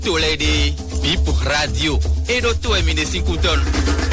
Tolede, Bip Radio, et d'autres éminents 5 tonnes.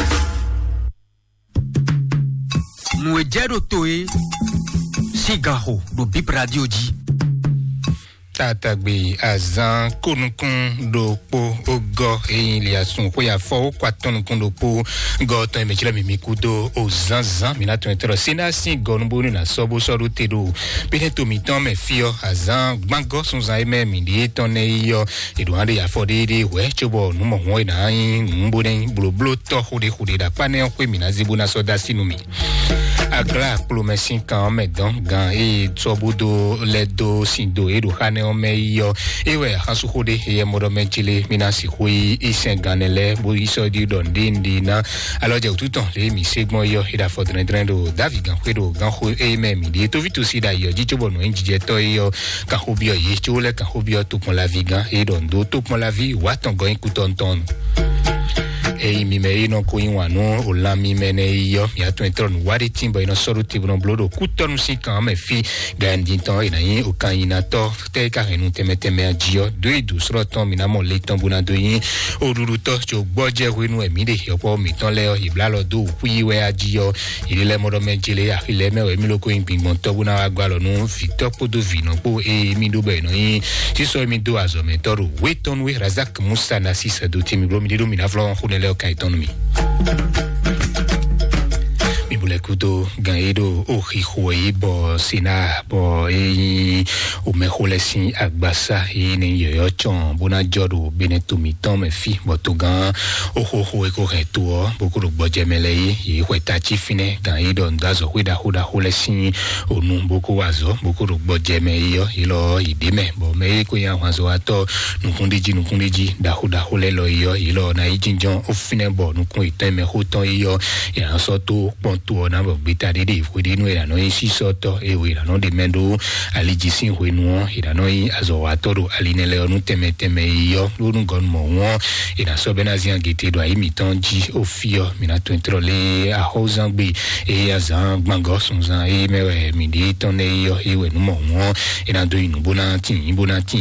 Nous étions toé, Sigaro, do Bip Radio dit. Tatagbe azan konukun do po ogo eyin le asun ko ya fo kwa tonukun do po go ton mechila mimikudo o zanzan minato entero sina sin go nbonu na sobo soru tedo bineto miton me fio azan gbango sun zan eme mi de ton yo edo ande ya fo de we chobo nu mo won na yin mbuden bloblo to hude da pane ko mina zibuna soda sinumi agra plomesin kan medon gan e tobudo ledo sindo edo hane meyo ewe hasuhude ye modomenchile minasi hui isenganele bo iso di don dindi na aloje ututon le mi segmo yo ida fodren drendo davigan kwedo gan hu eme mi di to vitu sida yo jichobo no enjije to yo ka hobio ye chule ka hobio to pon la vigan e don do to pon la vi waton go ikutonton e mi me ino ko inwanu o la mi mene yo mi ato entron wari timbo ino soru tibuno blodo kuton sikan me fi gandinton ina yin o kan ina to te ka renu teme ajio do idu sroton mi na mo le ton buna do yin oruru to jo gboje wenu emi de yopo mi ton le o iblalo do kuiwe ajio ile modo menjile ya ile me mi lo ko yin pingbon to buna agba lo nu Victor Podovino po e mi do be no yin ti so mi do azo me toru weton we Razak Musa na sisa do timi bro mi do mi na vlon khunele Kaitonomi. Mibule kudo ganyedo ohihuwe bo sina bo o mehole sin agbasa ni yoyo chon bona jodo benetumi ton me fi botogan ohohuwe ko reto bokuro gbojemele yi hweta chifine ganyedo ndazo huda hole sin onu boko wazo bokuro gbojeme yo ilo idime bo me ko ya wazo ato nukundiji da hole lo yo ilo na ijinjon ofine bo nukun iteme hoton yo ya so to tu na bita de fudi no era no isi soto e we no de mendo aliji sin we no era no azo watoro alinele onu teme yo lorun gon mo won era so benazian gete do imitan ji ofio minato entrole a hozangbe e azan gbango sunzan e mewe mi de ton e yo e we no mo won era do inu bonantin